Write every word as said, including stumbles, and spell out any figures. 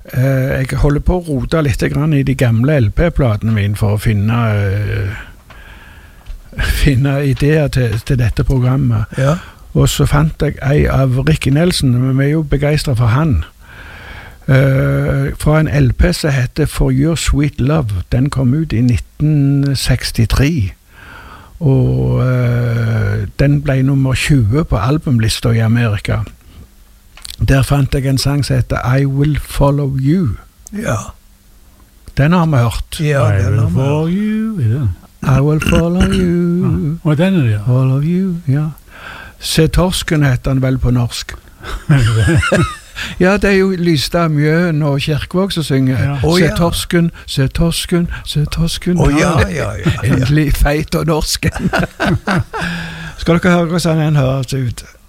Uh, jeg holder på å rote litt grann i de gamle L P-platene mine for å finne uh, finne ideer til, til dette programmet. Ja. Og så fant jeg ei av Ricky Nelson, men vi er jo begeistret for han. Uh, fra en L P som heter For Your Sweet Love. Den kom ut i nitten sekstitre. Og uh, den ble nummer tjue på albumlista i Amerika. Der fant jeg en sang som heter I Will Follow You. Ja. Den har vi hørt. Ja, I den will har vi. follow you, er det? I will follow you. Og den er det, ja. Follow you, ja. Se torsken heter han vel på norsk. Ja, det er jo Lystad, Mjøen og Kirkevåg som synger. Ja. Å, Se ja. torsken, se torsken, se torsken. Å, ja, ja, ja, ja. Endelig feit og norsken. Skal dere høre hvordan den høres ut?